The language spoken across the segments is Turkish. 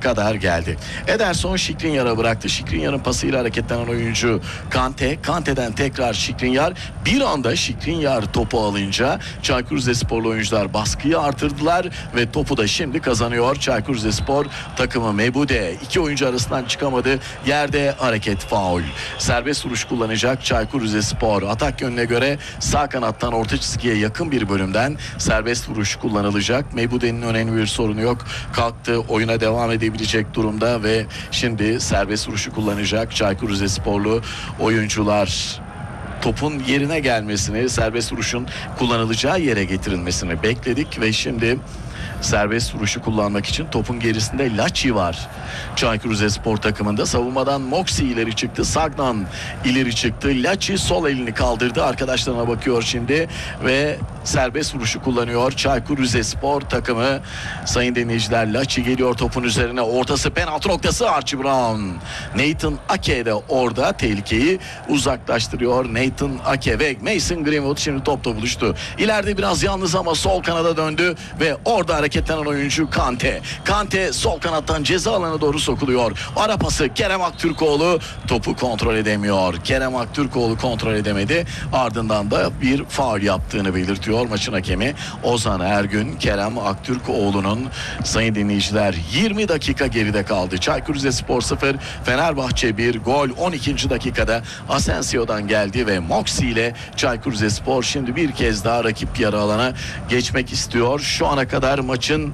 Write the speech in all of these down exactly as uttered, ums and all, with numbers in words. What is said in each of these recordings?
kadar geldi. Ederson Skriniar'a bıraktı. Skriniar'ın pasıyla hareketlenen oyuncu Kante. Kante'den tekrar Skriniar. Bir anda Skriniar topu alınca Çaykur Rizesporlu oyuncular baskıyı artırdılar ve topu da şimdi kazanıyor Çaykur Rizespor takımı. Mebude iki oyuncu arasından çıkamadı. Yerde hareket faul. Serbest vuruş kullanacak Çaykur Rizespor. Atak yönüne göre sağ kanattan orta çizgiye yakın bir bölümden serbest vuruş kullanılacak. Mebude'nin önemli bir sorunu yok. Kalktı, oyuna devam edebilecek durumda ve şimdi serbest vuruşu kullanacak Çaykur Rizesporlu oyuncular. Topun yerine gelmesini, serbest vuruşun kullanılacağı yere getirilmesini bekledik ve şimdi serbest vuruşu kullanmak için topun gerisinde Laçi var. Çaykur Rizespor takımında savunmadan Moxie ileri çıktı. Sagnan ileri çıktı. Laçi sol elini kaldırdı. Arkadaşlarına bakıyor şimdi ve serbest vuruşu kullanıyor Çaykur Rizespor takımı. Sayın dinleyiciler, Laçi geliyor topun üzerine. Ortası penaltı noktası Archie Brown. Nathan Ake de orada tehlikeyi uzaklaştırıyor. Nathan Ake ve Mason Greenwood şimdi topla buluştu. İleride biraz yalnız ama sol kanada döndü ve orada hareketlenen oyuncu Kante. Kante sol kanattan ceza alanına doğru sokuluyor. Ara pası Kerem Aktürkoğlu topu kontrol edemiyor. Kerem Aktürkoğlu kontrol edemedi. Ardından da bir faul yaptığını belirtiyor maçın hakemi Ozan Ergün. Kerem Aktürkoğlu'nun, sayın dinleyiciler, yirmi dakika geride kaldı. Çaykur Rizespor sıfır, Fenerbahçe bir. Gol on ikinci dakikada Asensio'dan geldi ve Moxie ile Çaykur Rizespor şimdi bir kez daha rakip yarı alana geçmek istiyor. Şu ana kadar maçın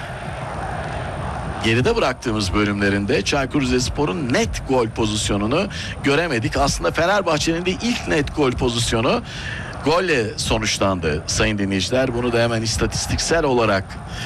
geride bıraktığımız bölümlerinde Çaykur Rizespor'un net gol pozisyonunu göremedik. Aslında Fenerbahçe'nin de ilk net gol pozisyonu golle sonuçlandı sayın dinleyiciler. Bunu da hemen istatistiksel olarak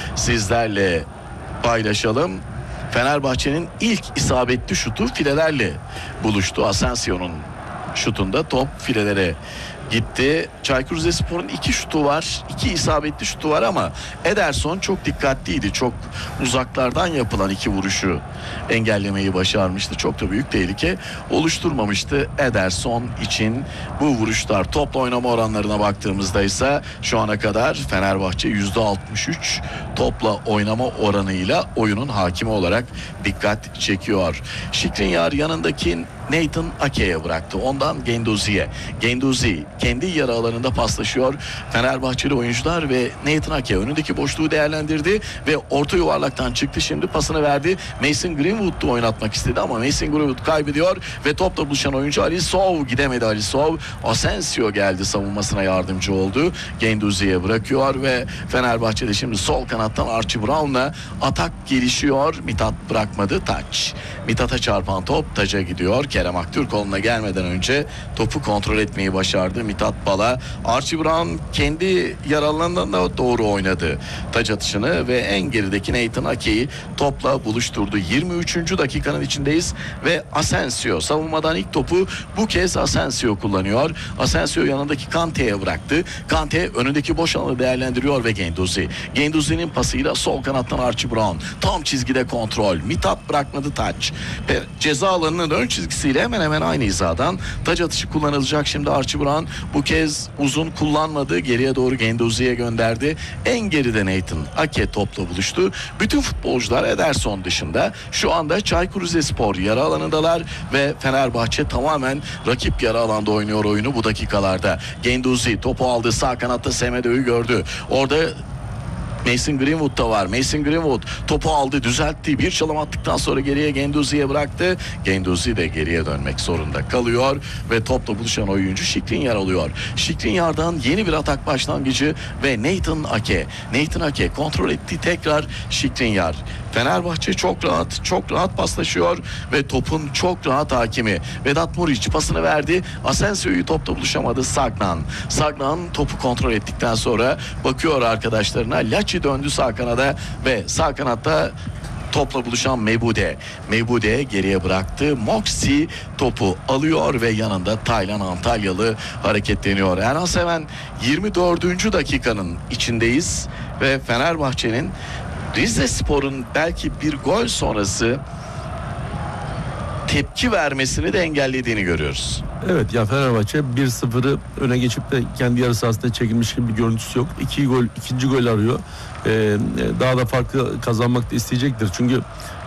sizlerle paylaşalım. Fenerbahçe'nin ilk isabetli şutu filelerle buluştu. Asensio'nun şutunda top filelere gitti. Çaykur Rizespor'un iki şutu var. iki isabetli şutu var ama Ederson çok dikkatliydi. Çok uzaklardan yapılan iki vuruşu engellemeyi başarmıştı. Çok da büyük tehlike oluşturmamıştı Ederson için bu vuruşlar. Topla oynama oranlarına baktığımızda ise şu ana kadar Fenerbahçe yüzde altmış üç topla oynama oranıyla oyunun hakimi olarak dikkat çekiyor. Skriniar yanındaki Nathan Ake'ye bıraktı. Ondan Genduzi'ye. Genduzi kendi yarı alanında paslaşıyor Fenerbahçeli oyuncular ve Nathan Ake önündeki boşluğu değerlendirdi ve orta yuvarlaktan çıktı. Şimdi pasını verdi. Mason Greenwood'u oynatmak istedi ama Mason Greenwood kaybediyor ve topla buluşan oyuncu Alisov gidemedi. Alisov, Asensio geldi, savunmasına yardımcı oldu. Genduzi'ye bırakıyor ve Fenerbahçe'de şimdi sol kanattan Archie Brown'la atak gelişiyor. Mithat bırakmadı. Taç. Mithat'a çarpan top taca gidiyor. Kerem Aktürkoğlu'na gelmeden önce topu kontrol etmeyi başardı Mithat Bala. Archie Brown kendi yer alanına doğru oynadı taç atışını ve en gerideki Nathan Ake'yi topla buluşturdu. yirmi üçüncü dakikanın içindeyiz ve Asensio savunmadan ilk topu bu kez Asensio kullanıyor. Asensio yanındaki Kante'ye bıraktı. Kante önündeki boş alanı değerlendiriyor ve Genduzi. Genduzi'nin pasıyla sol kanattan Archie Brown. Tam çizgide kontrol. Mithat bırakmadı taç. Ceza alanının ön çizgisiyle hemen hemen aynı hizadan taç atışı kullanılacak. Şimdi Archie Brown bu kez uzun kullanmadı. Geriye doğru Genduzi'ye gönderdi. En geride Nathan Ake topla buluştu. Bütün futbolcular Ederson dışında şu anda Çaykur Rizespor yarı alanındalar ve Fenerbahçe tamamen rakip yarı alanda oynuyor oyunu bu dakikalarda. Genduzi topu aldı. Sağ kanatta Semedo'yu gördü. Orada Mason Greenwood da var. Mason Greenwood topu aldı, düzeltti. Bir çalım attıktan sonra geriye Genduzi'ye bıraktı. Genduzi de geriye dönmek zorunda kalıyor ve topla buluşan oyuncu Skriniar oluyor. Skriniar'dan yeni bir atak başlangıcı ve Nathan Ake. Nathan Ake kontrol etti tekrar Skriniar. Fenerbahçe çok rahat, çok rahat paslaşıyor ve topun çok rahat hakimi. Vedat Muriç pasını verdi. Asensio'yu topla buluşamadı Sagnan. Sagnan topu kontrol ettikten sonra bakıyor arkadaşlarına. Laçi döndü sağ kanada ve sağ kanatta topla buluşan Mebude. Mebude geriye bıraktı. Moxie topu alıyor ve yanında Taylan Antalyalı hareketleniyor. Erhan Seven yirmi dördüncü dakikanın içindeyiz ve Fenerbahçe'nin Rizespor'un belki bir gol sonrası tepki vermesini de engellediğini görüyoruz. Evet ya, Fenerbahçe bir sıfırı öne geçip de kendi yarı sahasında çekilmiş gibi bir görüntüsü yok. İki gol, ikinci gol arıyor. Ee, daha da farklı kazanmak da isteyecektir. Çünkü